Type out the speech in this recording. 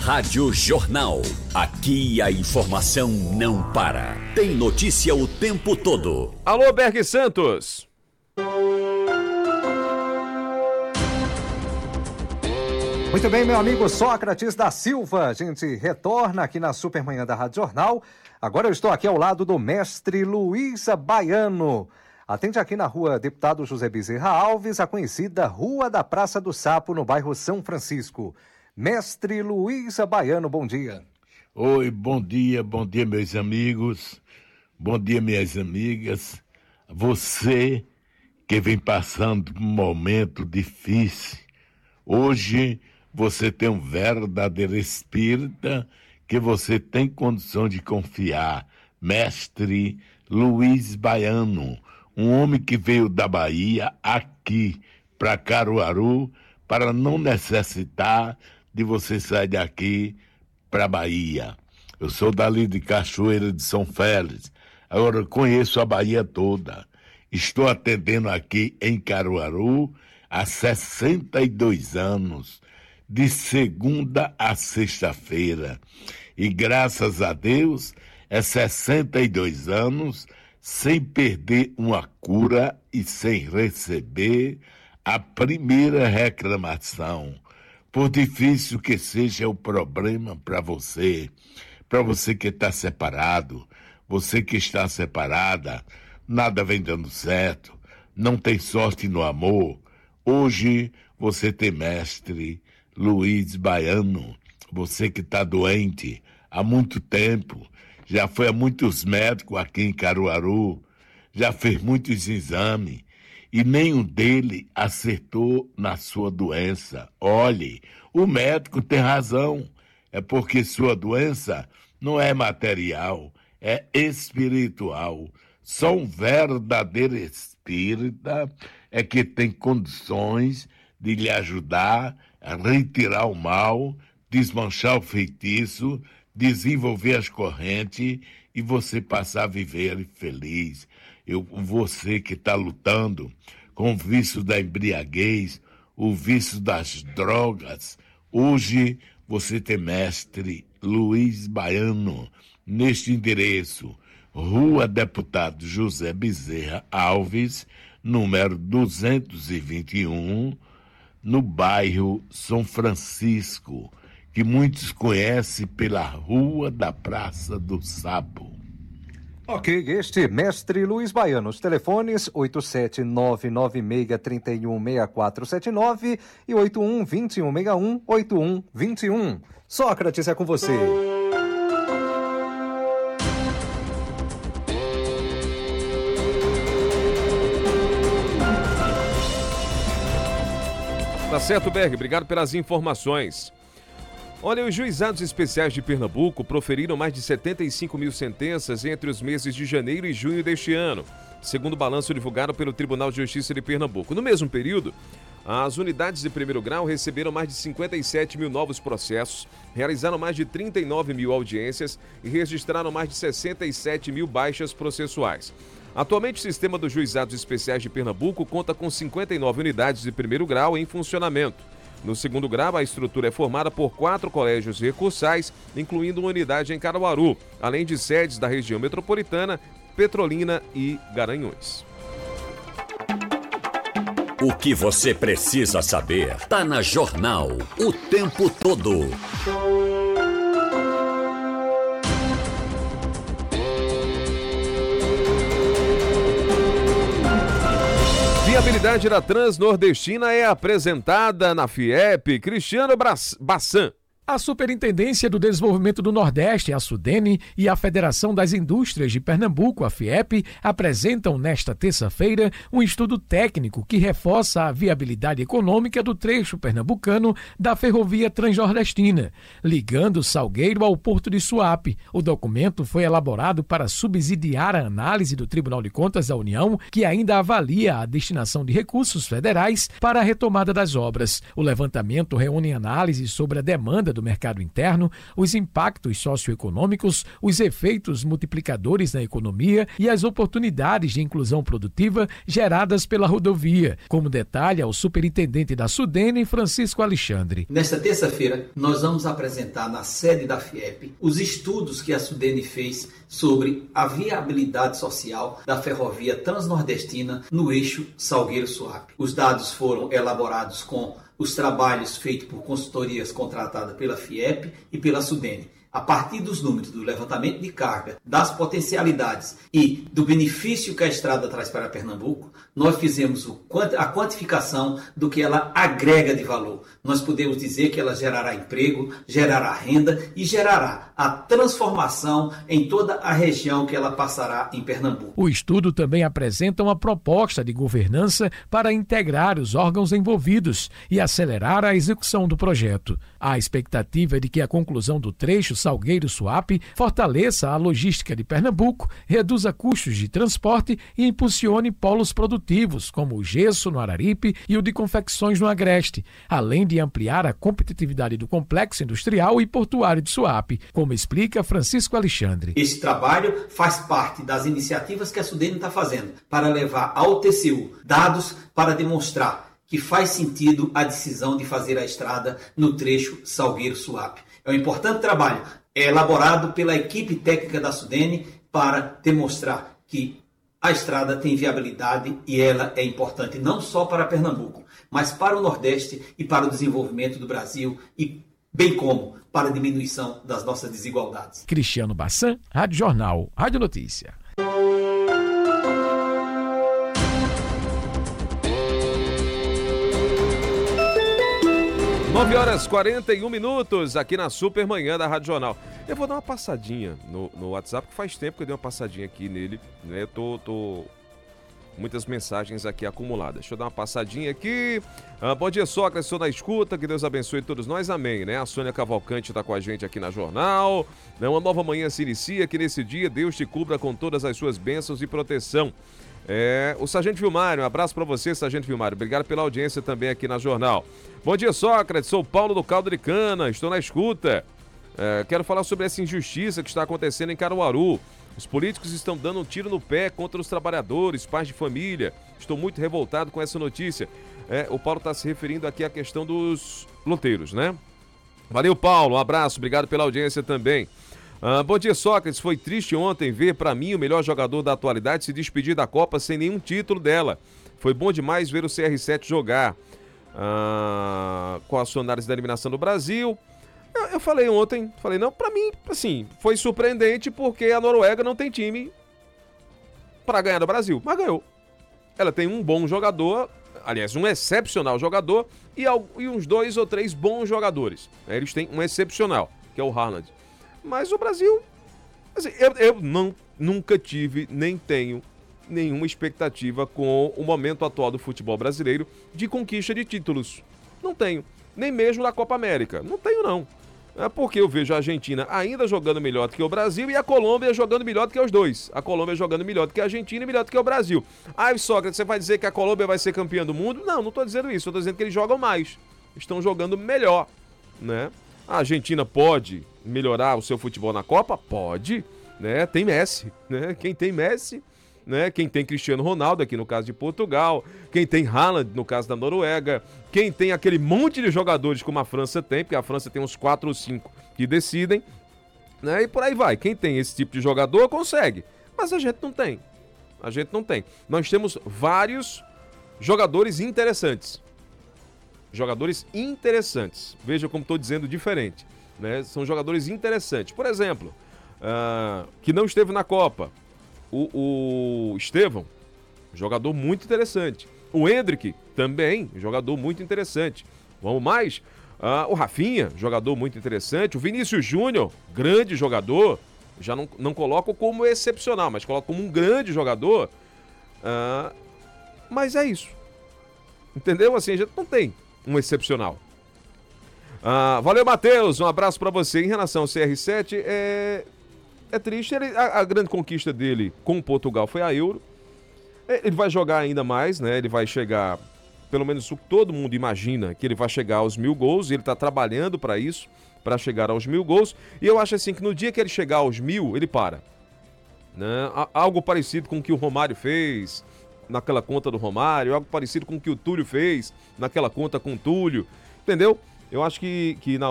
Rádio Jornal. Aqui a informação não para. Tem notícia o tempo todo. Alô, Berg Santos. Muito bem, meu amigo Sócrates da Silva. A gente retorna aqui na Supermanhã da Rádio Jornal. Agora eu estou aqui ao lado do mestre Luiz Baiano. Atende aqui na rua Deputado José Bezerra Alves, a conhecida Rua da Praça do Sapo, no bairro São Francisco. Mestre Luiz Baiano, bom dia. Oi, bom dia meus amigos, bom dia minhas amigas. Você que vem passando por um momento difícil, hoje você tem um verdadeiro espírita que você tem condição de confiar. Mestre Luiz Baiano, um homem que veio da Bahia aqui para Caruaru para não necessitar de você sair daqui para Bahia. Eu sou dali de Cachoeira de São Félix. Agora eu conheço a Bahia toda. Estou atendendo aqui em Caruaru há 62 anos, de segunda a sexta-feira. E graças a Deus, é 62 anos sem perder uma cura e sem receber a primeira reclamação. Por difícil que seja o problema para você que está separado, você que está separada, nada vem dando certo, não tem sorte no amor, hoje você tem mestre Luiz Baiano, você que está doente há muito tempo, já foi a muitos médicos aqui em Caruaru, já fez muitos exames, e nenhum dele acertou na sua doença. Olhe, o médico tem razão. É porque sua doença não é material, é espiritual. Só um verdadeiro espírita é que tem condições de lhe ajudar a retirar o mal, desmanchar o feitiço, desenvolver as correntes e você passar a viver feliz. Você que está lutando com o vício da embriaguez, o vício das drogas, hoje você tem mestre Luiz Baiano, neste endereço, Rua Deputado José Bezerra Alves, número 221, no bairro São Francisco, que muitos conhecem pela Rua da Praça do Sapo. Ok, este mestre Luiz Baiano, os telefones 87996316479 e 8121618121. Sócrates, é com você. Tá certo, Berg, obrigado pelas informações. Olha, os juizados especiais de Pernambuco proferiram mais de 75 mil sentenças entre os meses de janeiro e junho deste ano, segundo o balanço divulgado pelo Tribunal de Justiça de Pernambuco. No mesmo período, as unidades de primeiro grau receberam mais de 57 mil novos processos, realizaram mais de 39 mil audiências e registraram mais de 67 mil baixas processuais. Atualmente, o sistema dos juizados especiais de Pernambuco conta com 59 unidades de primeiro grau em funcionamento. No segundo grau, a estrutura é formada por 4 colégios recursais, incluindo uma unidade em Caruaru, além de sedes da região metropolitana, Petrolina e Garanhuns. O que você precisa saber tá na Jornal o tempo todo. Viabilidade da Transnordestina é apresentada na FIEP. Cristiano Bassan. A Superintendência do Desenvolvimento do Nordeste, a SUDENE, e a Federação das Indústrias de Pernambuco, a FIEP, apresentam nesta terça-feira um estudo técnico que reforça a viabilidade econômica do trecho pernambucano da ferrovia transnordestina, ligando Salgueiro ao Porto de Suape. O documento foi elaborado para subsidiar a análise do Tribunal de Contas da União, que ainda avalia a destinação de recursos federais para a retomada das obras. O levantamento reúne análises sobre a demanda do mercado interno, os impactos socioeconômicos, os efeitos multiplicadores na economia e as oportunidades de inclusão produtiva geradas pela rodovia, como detalha o superintendente da SUDENE, Francisco Alexandre. Nesta terça-feira, nós vamos apresentar na sede da FIEP os estudos que a SUDENE fez sobre a viabilidade social da ferrovia transnordestina no eixo Salgueiro-Suape. Os dados foram elaborados com os trabalhos feitos por consultorias contratadas pela FIEP e pela SUDENE. A partir dos números do levantamento de carga, das potencialidades e do benefício que a estrada traz para Pernambuco, nós fizemos a quantificação do que ela agrega de valor. Nós podemos dizer que ela gerará emprego, gerará renda e gerará a transformação em toda a região que ela passará em Pernambuco. O estudo também apresenta uma proposta de governança para integrar os órgãos envolvidos e acelerar a execução do projeto. A expectativa é de que a conclusão do trecho Salgueiro-Suape fortaleça a logística de Pernambuco, reduza custos de transporte e impulsione polos produtivos, como o gesso no Araripe e o de confecções no Agreste, além de ampliar a competitividade do complexo industrial e portuário de Suape, como explica Francisco Alexandre. Esse trabalho faz parte das iniciativas que a SUDENE está fazendo para levar ao TCU dados para demonstrar que faz sentido a decisão de fazer a estrada no trecho Salgueiro-Suape. É um importante trabalho elaborado pela equipe técnica da SUDENE para demonstrar que a estrada tem viabilidade e ela é importante não só para Pernambuco, mas para o Nordeste e para o desenvolvimento do Brasil e bem como para a diminuição das nossas desigualdades. Cristiano Bassan, Rádio Jornal, Rádio Notícia. Nove horas 41 minutos aqui na Supermanhã da Rádio Jornal. Eu vou dar uma passadinha no WhatsApp, que faz tempo que eu dei uma passadinha aqui nele, né? Eu tô muitas mensagens aqui acumuladas. Deixa eu dar uma passadinha aqui. Bom dia, Sócrates, estou na escuta, que Deus abençoe todos nós, amém, né? A Sônia Cavalcante está com a gente aqui na Jornal. Uma nova manhã se inicia, que nesse dia Deus te cubra com todas as suas bênçãos e proteção. O Sargento Vilmário, um abraço para você, Sargento Vilmário. Obrigado pela audiência também aqui na Jornal. Bom dia, Sócrates, sou Paulo do Caldo de Cana, estou na escuta. Quero falar sobre essa injustiça que está acontecendo em Caruaru. Os políticos estão dando um tiro no pé contra os trabalhadores, pais de família. Estou muito revoltado com essa notícia. O Paulo está se referindo aqui à questão dos loteiros, né? Valeu, Paulo, um abraço, obrigado pela audiência também. Bom dia, Sócrates. Foi triste ontem ver, para mim, o melhor jogador da atualidade se despedir da Copa sem nenhum título dela. Foi bom demais ver o CR7 jogar com a análise da eliminação do Brasil. Eu falei ontem, não, para mim, assim, foi surpreendente porque a Noruega não tem time para ganhar do Brasil, mas ganhou. Ela tem um bom jogador, aliás, um excepcional jogador e uns 2 ou 3 bons jogadores. Eles têm um excepcional, que é o Haaland. Mas o Brasil, assim, eu nunca tive, nem tenho nenhuma expectativa com o momento atual do futebol brasileiro de conquista de títulos. Não tenho. Nem mesmo da Copa América. Não tenho, não. É porque eu vejo a Argentina ainda jogando melhor do que o Brasil e a Colômbia jogando melhor do que os dois. A Colômbia jogando melhor do que a Argentina e melhor do que o Brasil. Sócrates, você vai dizer que a Colômbia vai ser campeã do mundo? Não estou dizendo isso. Estou dizendo que eles jogam mais. Estão jogando melhor, né? A Argentina pode melhorar o seu futebol na Copa? Pode, né? Tem Messi, né? Quem tem Messi, né? Quem tem Cristiano Ronaldo, aqui no caso de Portugal, quem tem Haaland, no caso da Noruega, quem tem aquele monte de jogadores como a França tem, porque a França tem uns 4 ou 5 que decidem, né? E por aí vai. Quem tem esse tipo de jogador consegue, mas a gente não tem. Nós temos vários jogadores interessantes. Veja como estou dizendo diferente, né? São jogadores interessantes. Por exemplo, que não esteve na Copa, o Estevão, jogador muito interessante. O Endrick, também, jogador muito interessante. Vamos mais? O Rafinha, jogador muito interessante. O Vinícius Júnior, grande jogador. Já não coloco como excepcional, mas coloco como um grande jogador. Mas é isso. Entendeu? Assim, a gente não tem um excepcional. Valeu, Matheus. Um abraço para você. Em relação ao CR7, é triste. A grande conquista dele com Portugal foi a Euro. Ele vai jogar ainda mais, né? Ele vai chegar pelo menos o que todo mundo imagina, que ele vai chegar aos 1.000 gols, e ele está trabalhando para isso, para chegar aos 1.000 gols, e eu acho assim que no dia que ele chegar aos 1.000, ele para. Né? Algo parecido com o que o Romário fez naquela conta do Romário, algo parecido com o que o Túlio fez naquela conta com o Túlio, entendeu? Eu acho que na